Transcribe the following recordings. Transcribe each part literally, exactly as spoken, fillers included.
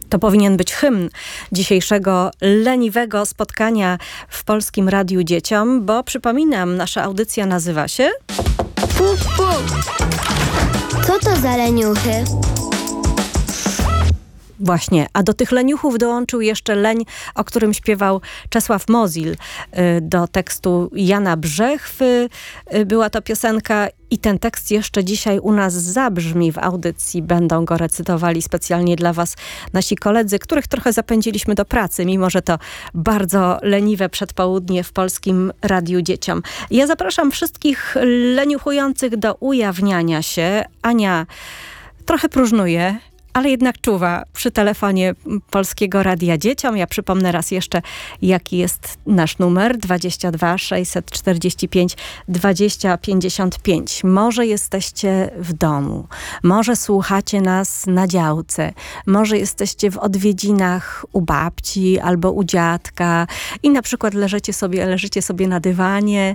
To powinien być hymn dzisiejszego leniwego spotkania w Polskim Radiu Dzieciom, bo przypominam, nasza audycja nazywa się... Puf, puf. Co to za leniuchy? Właśnie, a do tych leniuchów dołączył jeszcze leń, o którym śpiewał Czesław Mozil. Do tekstu Jana Brzechwy była to piosenka i ten tekst jeszcze dzisiaj u nas zabrzmi w audycji. Będą go recytowali specjalnie dla was nasi koledzy, których trochę zapędziliśmy do pracy, mimo że to bardzo leniwe przedpołudnie w Polskim Radiu Dzieciom. Ja zapraszam wszystkich leniuchujących do ujawniania się. Ania trochę próżnuje, ale jednak czuwa przy telefonie Polskiego Radia Dzieciom. Ja przypomnę raz jeszcze, jaki jest nasz numer. dwadzieścia dwa sześćset czterdzieści pięć dwadzieścia pięćdziesiąt pięć. Może jesteście w domu, może słuchacie nas na działce, może jesteście w odwiedzinach u babci albo u dziadka i na przykład leżycie sobie, leżycie sobie na dywanie,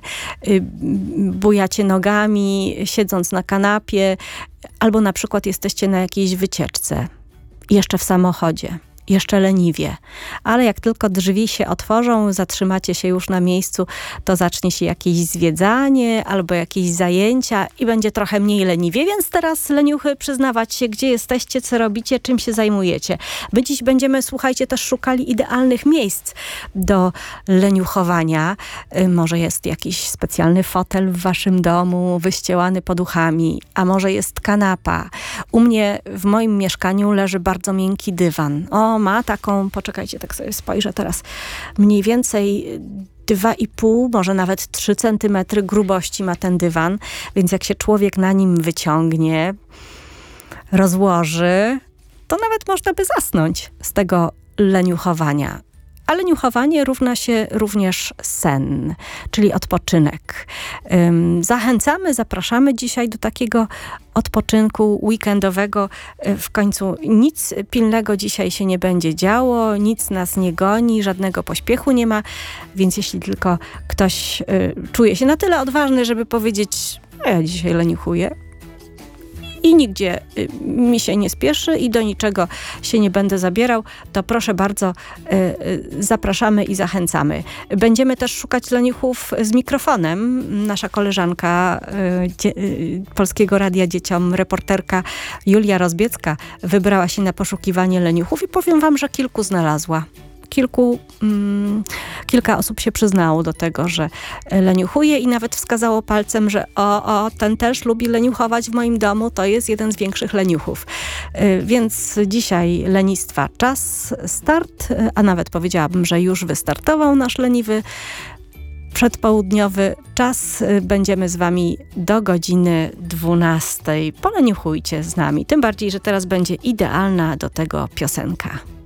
bujacie nogami, siedząc na kanapie, albo na przykład jesteście na jakiejś wycieczce, jeszcze w samochodzie, jeszcze leniwie. Ale jak tylko drzwi się otworzą, zatrzymacie się już na miejscu, to zacznie się jakieś zwiedzanie albo jakieś zajęcia i będzie trochę mniej leniwie. Więc teraz, leniuchy, przyznawać się, gdzie jesteście, co robicie, czym się zajmujecie. My dziś będziemy, słuchajcie, też szukali idealnych miejsc do leniuchowania. Może jest jakiś specjalny fotel w waszym domu, wyścielany poduchami, a może jest kanapa. U mnie w moim mieszkaniu leży bardzo miękki dywan. O, ma taką, poczekajcie, tak sobie spojrzę teraz, mniej więcej dwa i pół, może nawet trzy centymetry grubości ma ten dywan, więc jak się człowiek na nim wyciągnie, rozłoży, to nawet można by zasnąć z tego leniuchowania. A leniuchowanie równa się również sen, czyli odpoczynek. Ym, zachęcamy, zapraszamy dzisiaj do takiego odpoczynku weekendowego. W końcu nic pilnego dzisiaj się nie będzie działo, nic nas nie goni, żadnego pośpiechu nie ma, więc jeśli tylko ktoś y, czuje się na tyle odważny, żeby powiedzieć, a ja dzisiaj leniuchuję, i nigdzie y, mi się nie spieszy i do niczego się nie będę zabierał, to proszę bardzo, y, y, zapraszamy i zachęcamy. Będziemy też szukać leniuchów z mikrofonem. Nasza koleżanka y, dzie, y, Polskiego Radia Dzieciom, reporterka Julia Rozbiecka wybrała się na poszukiwanie leniuchów i powiem wam, że kilku znalazła. Kilku, mm, kilka osób się przyznało do tego, że leniuchuje i nawet wskazało palcem, że o, o, ten też lubi leniuchować w moim domu, to jest jeden z większych leniuchów. Yy, więc dzisiaj lenistwa czas, start, a nawet powiedziałabym, że już wystartował nasz leniwy przedpołudniowy czas. Będziemy z wami do godziny dwunastej. Poleniuchujcie z nami, tym bardziej, że teraz będzie idealna do tego piosenka.